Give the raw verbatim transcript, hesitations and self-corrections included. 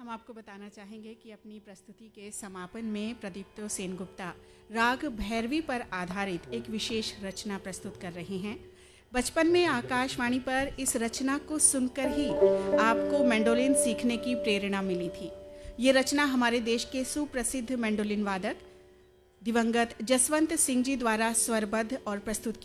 हम आपको बताना चाहेंगे कि अपनी प्रस्तुति के समापन में प्रदीप्तो सेनगुप्ता राग भैरवी पर आधारित एक विशेष रचना प्रस्तुत कर रहे हैं। बचपन में आकाशवाणी पर इस रचना को सुनकर ही आपको मैंडोलिन सीखने की प्रेरणा मिली थी। ये रचना हमारे देश के सुप्रसिद्ध मैंडोलिन वादक दिवंगत जसवंत सिंह जी द्वारा स्वरबद्ध और प्रस्तुत